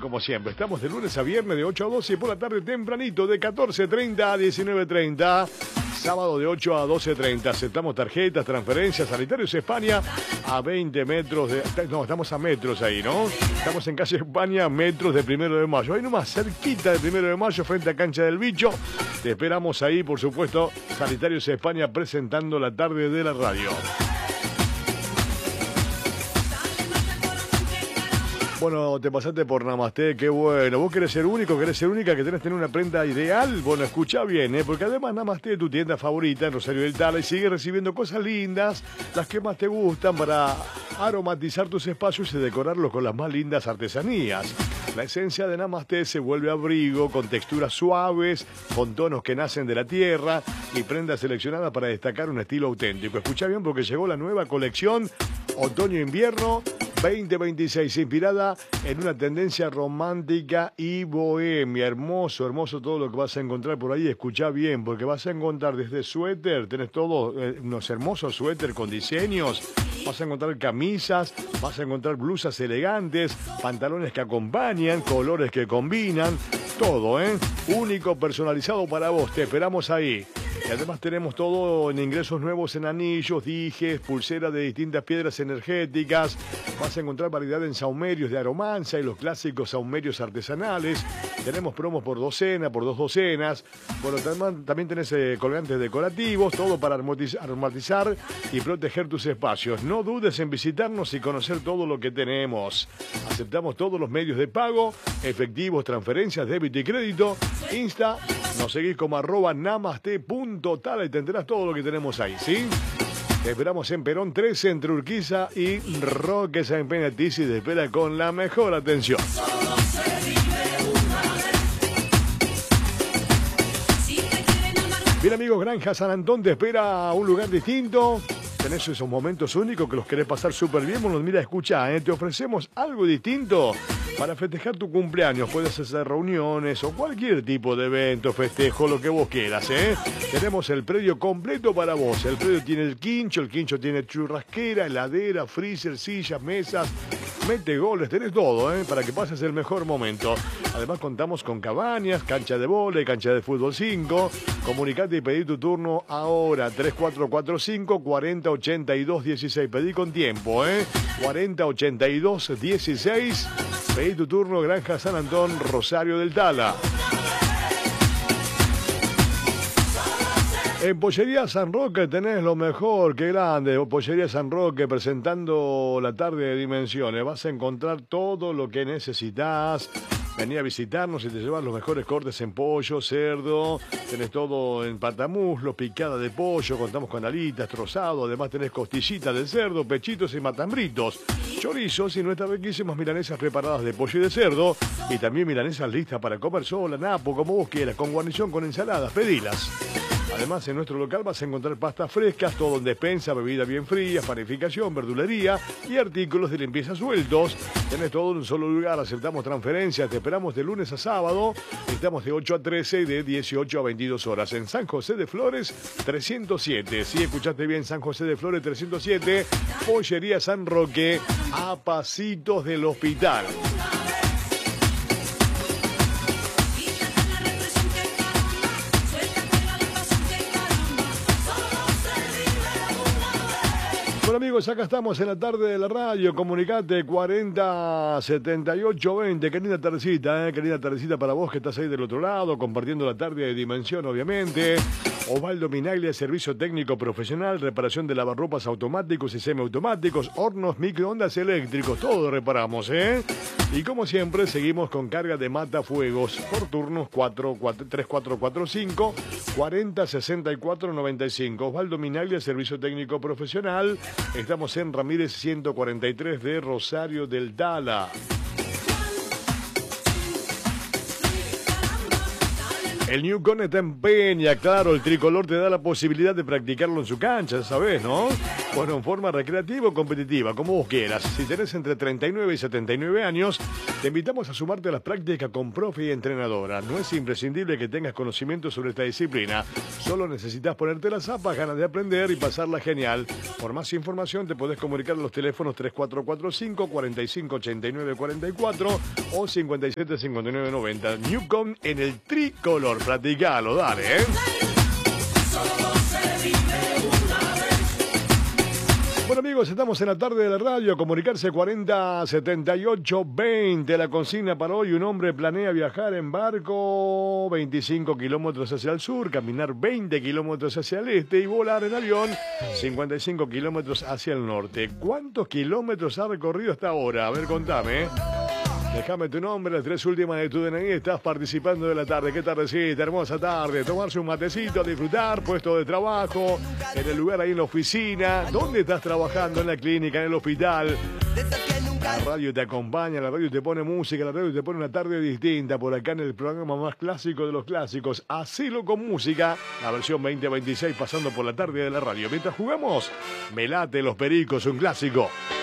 como siempre. Estamos de lunes a viernes de 8 a 12 y por la tarde tempranito de 14:30 a 19:30. Sábado de 8 a 12:30. Aceptamos tarjetas, transferencias, Sanitarios España a 20 metros de... No, estamos a metros ahí, ¿no? Estamos en calle España, metros de 1 de mayo. Ahí nomás, cerquita de 1 de mayo, frente a Cancha del Bicho. Te esperamos ahí, por supuesto, Sanitarios España presentando la tarde de la radio. Bueno, te pasaste por Namasté, qué bueno. Vos querés ser único, querés ser única, que tenés que tener una prenda ideal. Bueno, escuchá bien, porque además Namasté es tu tienda favorita en Rosario del Tala y sigue recibiendo cosas lindas, las que más te gustan para aromatizar tus espacios y decorarlos con las más lindas artesanías. La esencia de Namasté se vuelve abrigo con texturas suaves, con tonos que nacen de la tierra y prendas seleccionadas para destacar un estilo auténtico. Escuchá bien porque llegó la nueva colección Otoño-Invierno 2026, inspirada en una tendencia romántica y bohemia. Hermoso, hermoso todo lo que vas a encontrar por ahí. Escuchá bien, porque vas a encontrar desde suéter, tenés todos unos hermosos suéter con diseños, vas a encontrar camisas, vas a encontrar blusas elegantes, pantalones que acompañan, colores que combinan, todo, único, personalizado para vos. Te esperamos ahí. Y además tenemos todo en ingresos nuevos en anillos, dijes, pulseras de distintas piedras energéticas. Vas a encontrar variedad en saumerios de aromanza y los clásicos saumerios artesanales. Tenemos promos por docena, por 2 docenas. Bueno, también tenés colgantes decorativos, todo para aromatizar y proteger tus espacios. No dudes en visitarnos y conocer todo lo que tenemos. Aceptamos todos los medios de pago, efectivos, transferencias, débito y crédito. Insta, nos seguís como @namaste.tala y te enterás todo lo que tenemos ahí, ¿sí? Te esperamos en Perón 13, entre Urquiza y Roque San Penatiz, y te espera con la mejor atención. Bien, amigos, Granja San Antón te espera a un lugar distinto. Tenés esos momentos únicos que los querés pasar súper bien. Bueno, mira, escucha, te ofrecemos algo distinto para festejar tu cumpleaños. Puedes hacer reuniones o cualquier tipo de evento, festejo, lo que vos quieras, Tenemos el predio completo para vos. El predio tiene el quincho tiene churrasquera, heladera, freezer, sillas, mesas, mete goles, tenés todo, para que pases el mejor momento. Además contamos con cabañas, cancha de vóley, cancha de fútbol 5. Comunicate y pedí tu turno ahora, 3445 4082 16. Pedí con tiempo, 4082 16. Pedí tu turno, Granja San Antón, Rosario del Tala. En Pollería San Roque tenés lo mejor, qué grande. Pollería San Roque presentando la tarde de Dimensiones. Vas a encontrar todo lo que necesitas. Vení a visitarnos y te llevas los mejores cortes en pollo, cerdo. Tenés todo en patamuslo, picada de pollo. Contamos con alitas, trozado. Además tenés costillitas de cerdo, pechitos y matambritos. Chorizos y nuestras riquísimas milanesas preparadas de pollo y de cerdo. Y también milanesas listas para comer sola, napo, como vos quieras. Con guarnición, con ensaladas, pedilas. Además, en nuestro local vas a encontrar pastas frescas, todo en despensa, bebidas bien frías, panificación, verdulería y artículos de limpieza sueltos. Tenés todo en un solo lugar, aceptamos transferencias, te esperamos de lunes a sábado. Estamos de 8 a 13 y de 18 a 22 horas en San José de Flores 307. Si escuchaste bien, San José de Flores 307, Pollería San Roque, a pasitos del hospital. Bueno, amigos, acá estamos en la tarde de la radio. Comunicate 40 78 20. Qué linda tardecita, qué linda tardecita para vos que estás ahí del otro lado, compartiendo la tarde de Dimensión, obviamente. Osvaldo Minaglia, servicio técnico profesional, reparación de lavarropas automáticos y semiautomáticos, hornos, microondas eléctricos, todo reparamos, Y como siempre, seguimos con carga de matafuegos por turnos 3445 40 64 95. Osvaldo Minaglia, servicio técnico profesional. Estamos en Ramírez 143 de Rosario del Tala. El Newcon está en Peña, claro, el tricolor te da la posibilidad de practicarlo en su cancha, ¿sabes, no? Bueno, en forma recreativa o competitiva, como vos quieras. Si tenés entre 39 y 79 años, te invitamos a sumarte a las prácticas con profe y entrenadora. No es imprescindible que tengas conocimiento sobre esta disciplina. Solo necesitas ponerte las zapas, ganas de aprender y pasarla genial. Por más información te podés comunicar a los teléfonos 3445 4589 44 o 57 59 90. Newcom en el tricolor. Practicalo, dale, ¿eh? Bueno, amigos, estamos en la tarde de la radio. Comunicarse 40 78 20. La consigna para hoy: un hombre planea viajar en barco 25 kilómetros hacia el sur, caminar 20 kilómetros hacia el este y volar en avión 55 kilómetros hacia el norte. ¿Cuántos kilómetros ha recorrido hasta ahora? A ver, contame, ¿eh? Déjame tu nombre, las 3 últimas de tu DNI. Estás participando de la tarde. ¿Qué tardecita? Hermosa tarde. Tomarse un matecito, disfrutar, puesto de trabajo, en el lugar ahí en la oficina. ¿Dónde estás trabajando? En la clínica, en el hospital. La radio te acompaña, la radio te pone música, la radio te pone una tarde distinta. Por acá en el programa más clásico de los clásicos. Hacelo con música. La versión 2026 pasando por la tarde de la radio. Mientras jugamos, me late Los Pericos, un clásico.